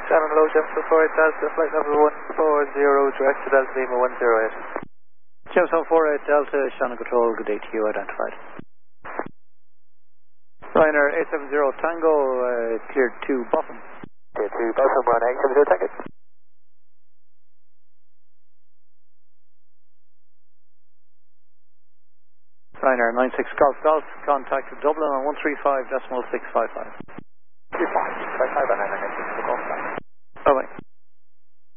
Down on low jump to 48 Delta, flight level 140, direct to Delta Lima 108. James 148 Delta, Shannon Control, good day to you, identified. Ryanair 870 Tango, cleared to Botham. Cleared to Botham, Ryanair 870 Tango. Ryanair 96 Golf Golf, contact Dublin on 135.655. 25, Ryanair 96 Golf Golf.